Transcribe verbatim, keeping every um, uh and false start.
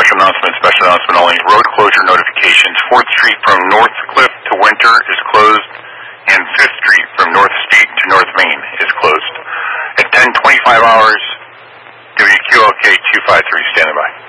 special announcement, special announcement only. Road closure notifications. fourth Street from North Cliff to Winter is closed, and fifth Street from North State to North Main is closed. At ten twenty-five hours, W Q L K two five three, standing by.